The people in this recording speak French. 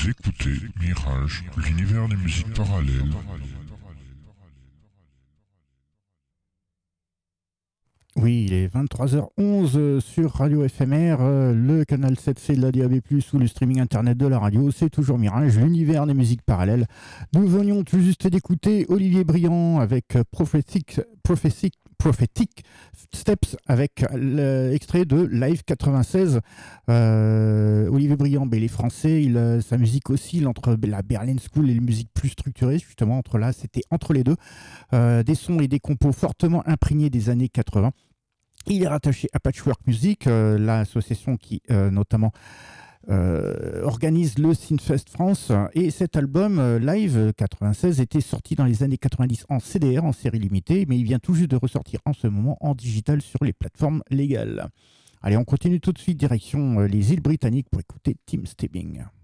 Vous écoutez Mirage, l'univers des musiques parallèles. Oui, il est 23h11 sur Radio FMR, le canal 7C de la DAB+, ou le streaming internet de la radio. C'est toujours Mirage, l'univers des musiques parallèles. Nous venions tout juste d'écouter Olivier Briand avec Prophetic Steps, avec l'extrait de Live 96. Olivier Briand, il est français, sa musique oscille entre la Berlin School et les musiques plus structurées, justement, c'était entre les deux. Des sons et des compos fortement imprégnés des années 80. Il est rattaché à Patchwork Music, l'association qui notamment organise le Synfest France. Et cet album Live 96 était sorti dans les années 90 en CDR, en série limitée, mais il vient tout juste de ressortir en ce moment en digital sur les plateformes légales. Allez, on continue tout de suite direction les îles Britanniques pour écouter Tim Stebbing.